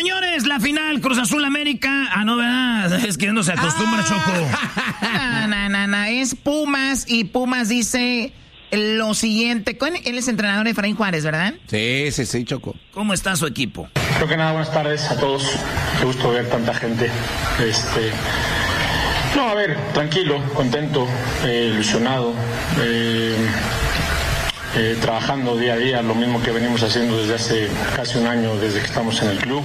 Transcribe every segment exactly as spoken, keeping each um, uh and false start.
Señores, la final Cruz Azul América. Ah, no, ¿verdad? Es que no se acostumbra, ah. Choco. No, no, no, no. Es Pumas y Pumas dice lo siguiente. Él es entrenador de Efraín Juárez, ¿verdad? Sí, sí, sí, Choco. ¿Cómo está su equipo? Creo que nada, buenas tardes a todos. Qué gusto ver tanta gente. Este... No, a ver, tranquilo, contento, eh, ilusionado. Eh... Eh, trabajando día a día, lo mismo que venimos haciendo desde hace casi un año, desde que estamos en el club.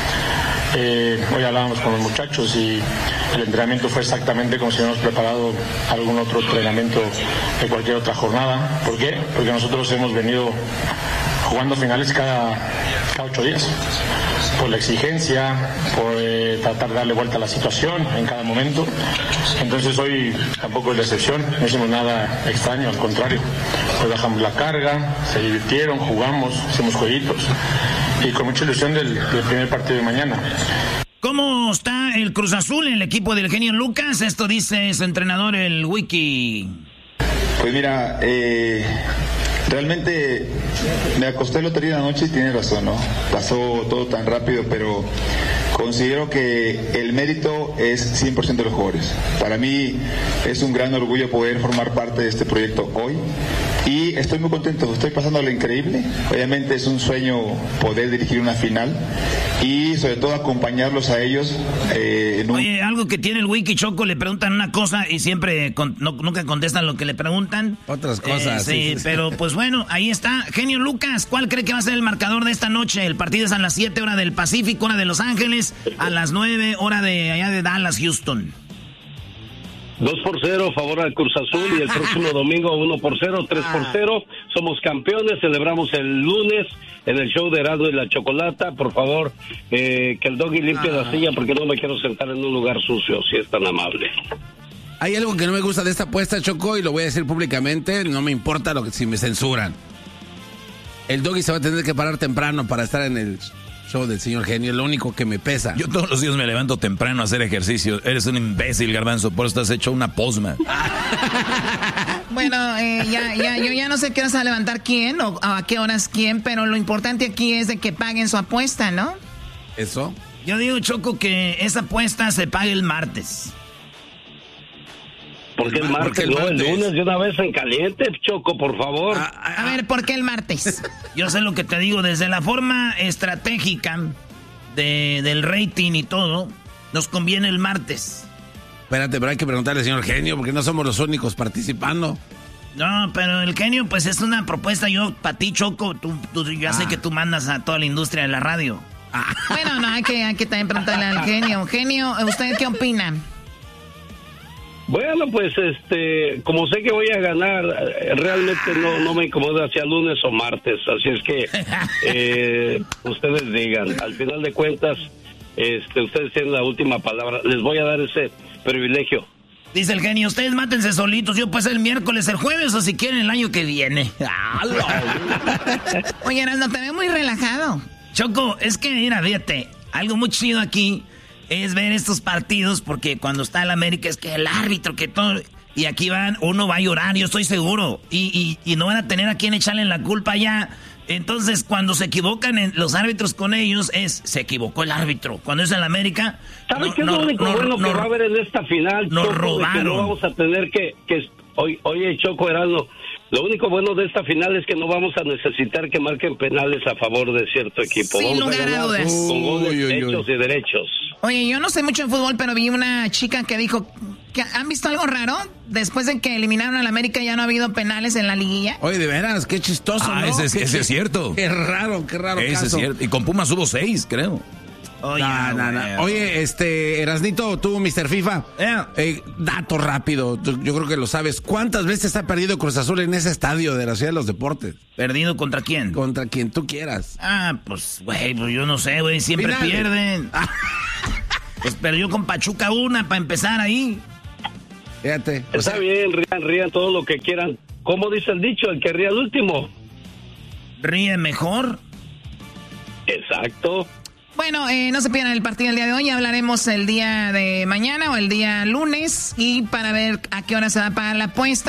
Eh, hoy hablábamos con los muchachos y el entrenamiento fue exactamente como si hubiéramos preparado algún otro entrenamiento de cualquier otra jornada. ¿Por qué? Porque nosotros hemos venido jugando finales cada, cada ocho días. Por la exigencia, por eh, tratar de darle vuelta a la situación en cada momento. Entonces hoy tampoco es la excepción, no hicimos nada extraño, al contrario. Hoy bajamos la carga, se divirtieron, jugamos, hicimos jueguitos y con mucha ilusión del, del primer partido de mañana. ¿Cómo está el Cruz Azul, el equipo del genio Lucas? Esto dice su entrenador, el Wiki. Pues mira, eh... realmente me acosté el otro día de la noche y tiene razón, ¿no? Pasó todo tan rápido, pero considero que el mérito es cien por ciento de los jugadores. Para mí es un gran orgullo poder formar parte de este proyecto hoy y estoy muy contento, estoy pasando lo increíble. Obviamente es un sueño poder dirigir una final y sobre todo acompañarlos a ellos. Eh, en un... Oye, algo que tiene el Wiki, Choco, le preguntan una cosa y siempre con, no, nunca contestan lo que le preguntan. Otras cosas. Eh, sí, sí, sí, pero pues bueno, ahí está. Genio Lucas, ¿cuál cree que va a ser el marcador de esta noche? El partido es a las siete, hora del Pacífico, hora de Los Ángeles, a las nueve, hora de allá de Dallas, Houston. dos por cero, favor al Cruz Azul, y el próximo domingo uno por cero, tres por cero. Somos campeones, celebramos el lunes en el show de Erasmo y la Chocolata. Por favor, eh, que el doggy limpie ah. la silla porque no me quiero sentar en un lugar sucio, si es tan amable. Hay algo que no me gusta de esta apuesta, Choco, y lo voy a decir públicamente, no me importa lo que si me censuran. El doggy se va a tener que parar temprano para estar en el show del señor Genio, es lo único que me pesa. Yo todos los días me levanto temprano a hacer ejercicio. Eres un imbécil, Garbanzo, por eso estás hecho una posma. Bueno, eh, ya, ya, yo ya no sé qué hora se va a levantar quién o a qué horas quién, pero lo importante aquí es de que paguen su apuesta, ¿no? ¿Eso? Yo digo, Choco, que esa apuesta se pague el martes. ¿Por qué el martes? ¿Por qué el no, martes? El lunes de una vez en caliente, Choco, por favor. A, a, a ver, ¿por qué el martes? Yo sé lo que te digo, desde la forma estratégica de, del rating y todo, nos conviene el martes. Espérate, pero hay que preguntarle al señor Genio, porque no somos los únicos participando. No, pero el Genio, pues es una propuesta. Yo, para ti, Choco, tú, tú, ya ah. sé que tú mandas a toda la industria de la radio. Ah. Bueno, no, hay que, hay que también preguntarle al Genio. Genio, ¿usted qué opina? Bueno, pues este, como sé que voy a ganar, realmente no, no me incomoda hacia lunes o martes, así es que eh, ustedes digan, al final de cuentas, este, ustedes tienen la última palabra, les voy a dar ese privilegio. Dice el Genio, ustedes mátense solitos, yo pues el miércoles, el jueves o si quieren el año que viene. Oye, no te veo muy relajado. Choco, es que mira, fíjate, algo muy chido aquí es ver estos partidos, porque cuando está el América es que el árbitro, que todo, y aquí van, uno va a llorar, yo estoy seguro, y, y, y no van a tener a quien echarle la culpa allá. Entonces, cuando se equivocan en los árbitros con ellos, es, se equivocó el árbitro. Cuando es el América, ¿sabes no, qué es lo no, único no, bueno no, que va a haber en esta final? Nos Choco, robaron. Que no vamos a tener que, que hoy, oye, Choco, Erasmo, lo único bueno de esta final es que no vamos a necesitar que marquen penales a favor de cierto equipo. Sin vamos lugar a ganar a dudas. con goles Uy, uy, uy. hechos y derechos. Oye, yo no sé mucho de fútbol, pero vi una chica que dijo que ¿han visto algo raro? Después de que eliminaron al América ya no ha habido penales en la liguilla. Oye, de veras, qué chistoso, Ah, ¿no? ese, es, qué, ese es cierto. Qué raro, qué raro Ese caso. es cierto. Y con Pumas hubo seis, creo. Oye, No, no, no. güey. Oye, este, Erasnito, tú, mister FIFA, Eh. eh, dato rápido, yo, yo creo que lo sabes. ¿Cuántas veces ha perdido Cruz Azul en ese estadio de la Ciudad de los Deportes? ¿Perdido contra quién? Contra quien tú quieras. Ah, pues, güey, pues yo no sé, güey, siempre Finales. pierden. Pues perdió con Pachuca una para empezar ahí. Fíjate. o Está sea, bien, rían, rían todo lo que quieran. ¿Cómo dice el dicho? El que ríe al último. Ríe mejor. Exacto. Bueno, eh, no se pierdan el partido del día de hoy. Ya hablaremos el día de mañana o el día lunes. Y para ver a qué hora se va a pagar la apuesta.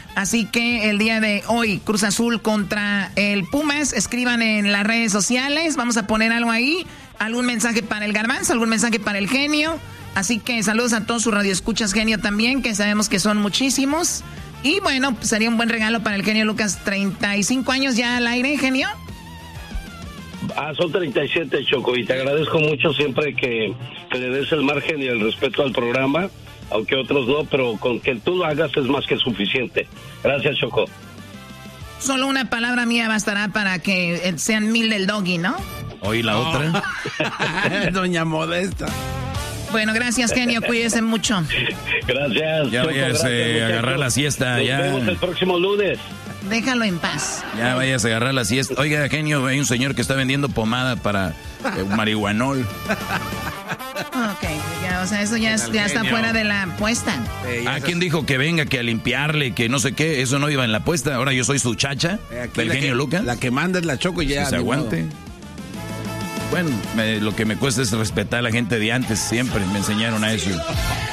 Así que el día de hoy, Cruz Azul contra el Pumas. Escriban en las redes sociales. Vamos a poner algo ahí. Algún mensaje para el Garbanzo, algún mensaje para el Genio. Así que saludos a todos sus radioescuchas, Genio, también, que sabemos que son muchísimos. Y bueno, pues sería un buen regalo para el Genio Lucas. treinta y cinco años ya al aire, Genio. Ah, son treinta y siete, Choco, y te agradezco mucho siempre que, que le des el margen y el respeto al programa, aunque otros no, pero con que tú lo hagas es más que suficiente. Gracias, Choco. Solo una palabra mía bastará para que sean mil del Doggy, ¿no? Oí la oh. otra. Doña Modesta. Bueno, gracias, Genio, cuídese mucho. Gracias. Ya vayas a agarrar la siesta. Nos ya. vemos el próximo lunes. Déjalo en paz. Ya vayas a agarrar la siesta. Oiga, Genio, hay un señor que está vendiendo pomada para eh, marihuanol. Ok, ya, o sea, eso ya, es, ya está fuera de la apuesta. Eh, ¿A quién dijo que venga, que a limpiarle, que no sé qué? Eso no iba en la apuesta. Ahora yo soy su chacha, eh, del Genio Lucas. La que manda es la Choco y ya. Que se aguante. Modo. Bueno, me, lo que me cuesta es respetar a la gente de antes. Siempre me enseñaron a eso.